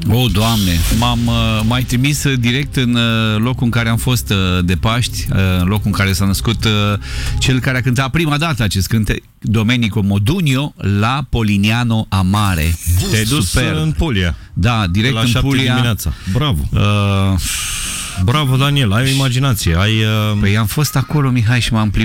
O, Doamne, m-ai trimis direct în locul în care am fost de Paști, în locul în care s-a născut cel care a cântat prima dată acest cântec, Domenico Modugno, la Polignano a Mare. Te-ai dus în Puglia. Da, direct la în 7 Puglia. dimineața. Bravo. Bravo, Daniel, ai o imaginație. Păi am fost acolo, Mihai, și m-am plimbat